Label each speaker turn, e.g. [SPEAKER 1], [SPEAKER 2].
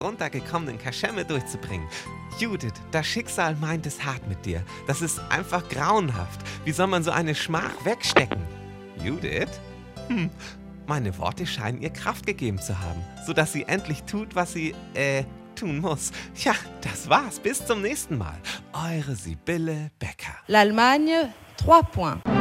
[SPEAKER 1] runtergekommenen Kaschemme durchzubringen. Judith, das Schicksal meint es hart mit dir. Das ist einfach grauenhaft. Wie soll man so eine Schmach wegstecken? Judith? Meine Worte scheinen ihr Kraft gegeben zu haben, sodass sie endlich tut, was sie, tun muss. Ja, das war's. Bis zum nächsten Mal. Eure Sibylle Becker.
[SPEAKER 2] L'Allemagne, 3 points.